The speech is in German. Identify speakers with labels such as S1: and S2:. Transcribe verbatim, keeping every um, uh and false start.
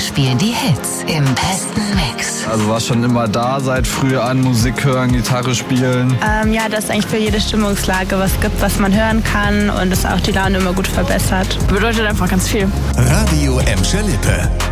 S1: spielen die Hits im besten Mix.
S2: Also war schon immer da, seit früh an Musik hören, Gitarre spielen.
S3: Ähm, ja, dass es eigentlich für jede Stimmungslage was gibt, was man hören kann und es auch die Laune immer gut verbessert.
S4: Bedeutet einfach ganz viel.
S5: Radio Emscher Lippe.